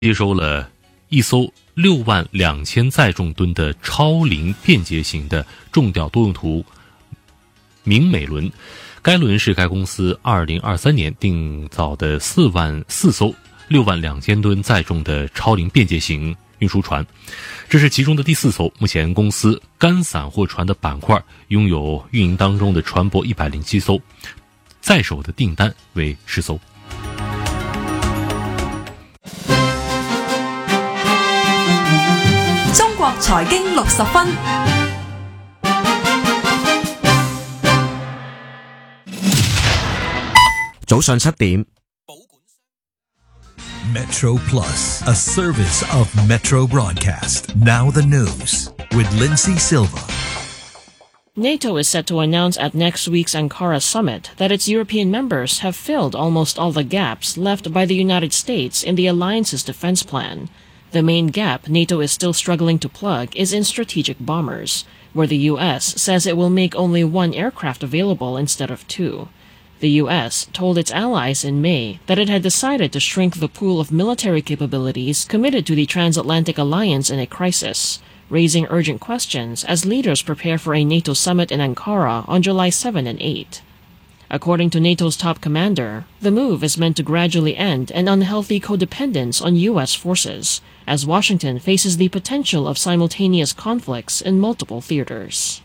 接收了一艘62000载重吨的超零便捷型的重吊多用途明美轮。该轮是该公司2023年订造的4艘62000吨载重的超零便捷型运输船，这是其中的第4艘。目前公司干散货船的板块拥有运营当中的船舶107艘，在手的订单为10艘。 中國財經60分， 早上7點。 Metro Plus, a service of Metro Broadcast. Now the news with Lindsay Silva. NATO is set to announce at next week's Ankara summit that its European members have filled almost all the gaps left by the United States in the alliance's defense plan. The main gap NATO is still struggling to plug is in strategic bombers, where the U.S. says it will make only 1 aircraft available instead of 2. The U.S. told its allies in May that it had decided to shrink the pool of military capabilities committed to the transatlantic alliance in a crisis, raising urgent questions as leaders prepare for a NATO summit in Ankara on July 7 and 8. According to NATO's top commander, the move is meant to gradually end an unhealthy codependence on U.S. forces, as Washington faces the potential of simultaneous conflicts in multiple theaters.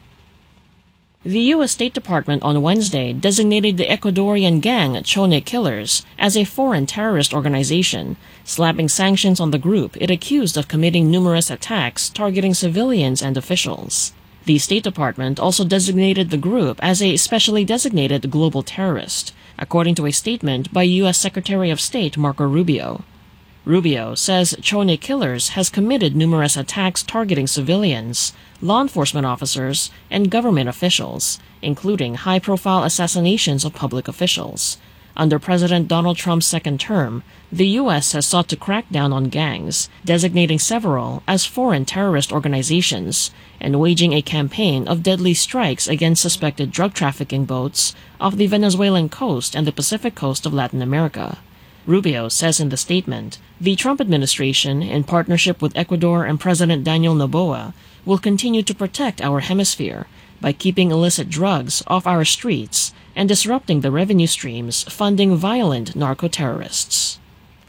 The U.S. State Department on Wednesday designated the Ecuadorian gang Chone Killers as a foreign terrorist organization, slapping sanctions on the group it accused of committing numerous attacks targeting civilians and officials. The State Department also designated the group as a specially designated global terrorist, according to a statement by U.S. Secretary of State Marco Rubio. Rubio says Chone Killers has committed numerous attacks targeting civilians, law enforcement officers, and government officials, including high-profile assassinations of public officials. Under President Donald Trump's second term, the U.S. has sought to crack down on gangs, designating several as foreign terrorist organizations, and waging a campaign of deadly strikes against suspected drug trafficking boats off the Venezuelan coast and the Pacific coast of Latin America. Rubio says in the statement, the Trump administration, in partnership with Ecuador and President Daniel Noboa, will continue to protect our hemisphere by keeping illicit drugs off our streets and disrupting the revenue streams funding violent narco-terrorists.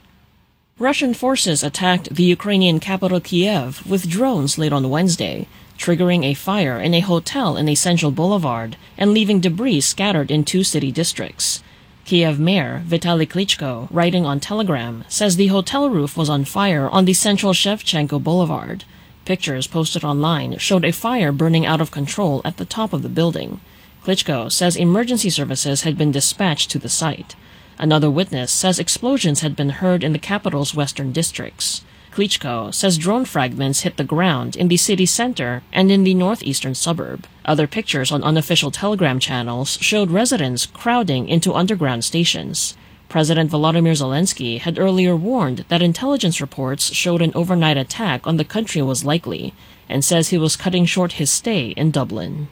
Russian forces attacked the Ukrainian capital Kiev with drones late on Wednesday, triggering a fire in a hotel in a central boulevard and leaving debris scattered in 2 city districts. Kiev Mayor Vitaly Klitschko, writing on Telegram, says the hotel roof was on fire on the central Shevchenko Boulevard. Pictures posted online showed a fire burning out of control at the top of the building. Klitschko says emergency services had been dispatched to the site. Another witness says explosions had been heard in the capital's western districts. Klitschko says drone fragments hit the ground in the city center and in the northeastern suburb. Other pictures on unofficial Telegram channels showed residents crowding into underground stations. President Volodymyr Zelensky had earlier warned that intelligence reports showed an overnight attack on the country was likely, and says he was cutting short his stay in Dublin.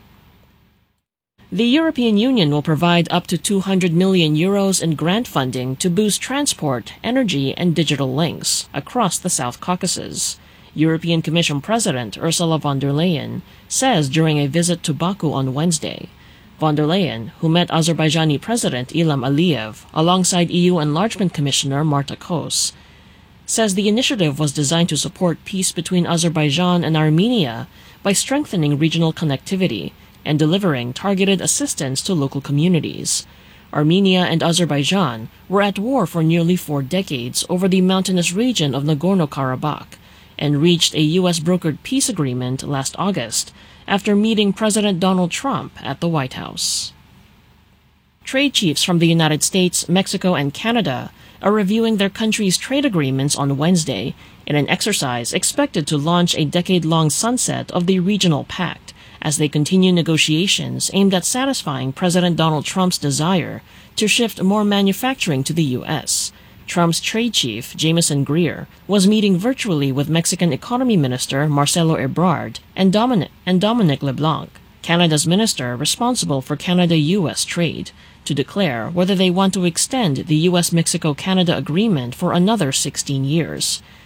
The European Union will provide up to €200 million in grant funding to boost transport, energy, and digital links across the South Caucasus. European Commission President Ursula von der Leyen says during a visit to Baku on Wednesday. Von der Leyen, who met Azerbaijani President Ilham Aliyev alongside EU Enlargement Commissioner Marta Kos, says the initiative was designed to support peace between Azerbaijan and Armenia by strengthening regional connectivity and delivering targeted assistance to local communities. Armenia and Azerbaijan were at war for nearly 4 decades over the mountainous region of Nagorno-Karabakh and reached a U.S.-brokered peace agreement last August after meeting President Donald Trump at the White House. Trade chiefs from the United States, Mexico, and Canada are reviewing their countries' trade agreements on Wednesday in an exercise expected to launch a decade-long sunset of the regional pact as they continue negotiations aimed at satisfying President Donald Trump's desire to shift more manufacturing to the U.S. Trump's trade chief, Jameson Greer, was meeting virtually with Mexican Economy Minister Marcelo Ebrard and Dominic LeBlanc, Canada's minister responsible for Canada-U.S. trade, to declare whether they want to extend the U.S.-Mexico-Canada agreement for another 16 years.